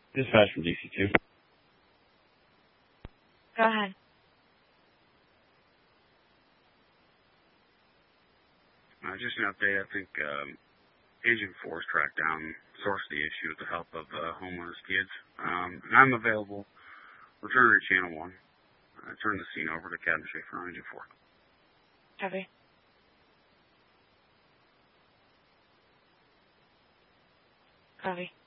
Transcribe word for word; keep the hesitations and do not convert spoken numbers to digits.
Dispatch from D C two. Go ahead. Uh, just an update. I think um, Agent Force tracked down source of the issue with the help of uh, homeless kids. Um, and I'm available. Return to Channel one. I turn the scene over to Captain Schaefer on Agent four. Copy. Copy.